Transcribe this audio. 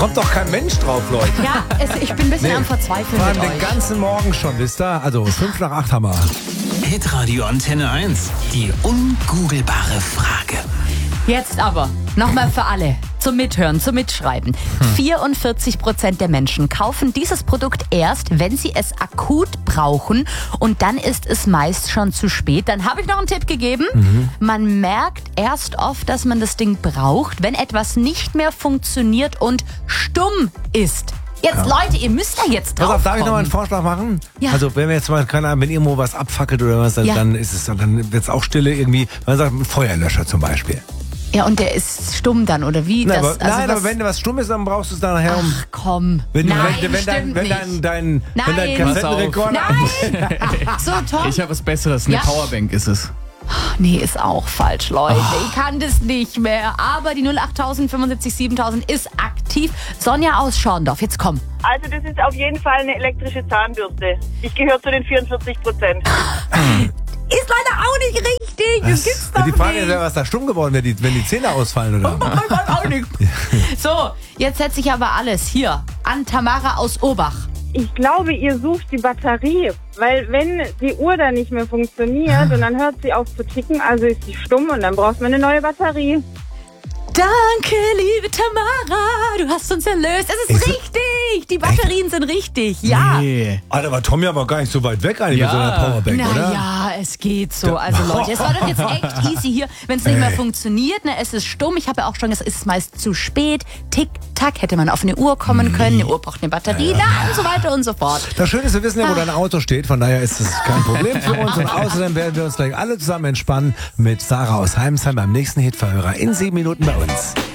kommt doch kein Mensch drauf, Leute. Ja, ich bin ein bisschen am Verzweifeln Vor allem mit den euch. ganzen Morgen schon, wisst ihr? Also 5 nach 8 haben wir. Hitradio Antenne 1. Die ungoogelbare Frage. Jetzt aber, nochmal für alle, zum Mithören, zum Mitschreiben. 44% der Menschen kaufen dieses Produkt erst, wenn sie es akut brauchen und dann ist es meist schon zu spät. Dann habe ich noch einen Tipp gegeben. Man merkt erst oft, dass man das Ding braucht, wenn etwas nicht mehr funktioniert und stumm ist. Jetzt, Leute, ihr müsst da jetzt drauf Pass auf, darf ich noch mal einen kommen. Vorschlag machen? Ja. Also wenn wir jetzt mal, keine Ahnung, wenn irgendwo was abfackelt oder was, dann, Ja. dann wird es auch Stille irgendwie. Man sagt, ein Feuerlöscher zum Beispiel. Ja, und der ist stumm dann, oder wie? Nein, Das, aber wenn was stumm ist, dann brauchst du es dann nachher um. Ach komm, Wenn stimmt nicht. dein Nein. Kassettenrekorder. Nein! So, Tom. Ich habe was Besseres. Eine Ja. Powerbank ist es. Nee, ist auch falsch, Leute. Ich kann das nicht mehr. Aber die 08000 75 7000 ist aktiv. Sonja aus Schorndorf, jetzt komm. Also das ist auf jeden Fall eine elektrische Zahnbürste. Ich gehöre zu den 44%. Ist leider auch nicht richtig. Das gibt's doch Die Frage ist nicht. ja, was da stumm geworden wäre, wenn die Zähne ausfallen oder? Auch nicht. So, jetzt setze ich aber alles hier an Tamara aus Urbach. Ich glaube, ihr sucht die Batterie, weil wenn die Uhr dann nicht mehr funktioniert und dann hört sie auf zu ticken, also ist sie stumm und dann braucht man eine neue Batterie. Danke, liebe Tamara. Du hast uns erlöst. Es ist richtig. Die Batterien sind richtig. Ja. Nee. Alter, war Tommy aber gar nicht so weit weg eigentlich Ja. mit so einer Powerbank, oder? Naja, es geht so. Also Leute, es war doch jetzt echt easy hier. Wenn es nicht mehr funktioniert, ne, es ist stumm. Ich habe ja auch schon gesagt, es ist meist zu spät. Tick, tack, hätte man auf eine Uhr kommen können. Eine Uhr braucht eine Batterie, und so weiter und so fort. Das Schöne ist, wir wissen ja, wo dein Auto steht, von daher ist es kein Problem für uns. Und außerdem werden wir uns gleich alle zusammen entspannen mit Sarah aus Heimsheim beim nächsten Hitverhörer in 7 Minuten bei uns.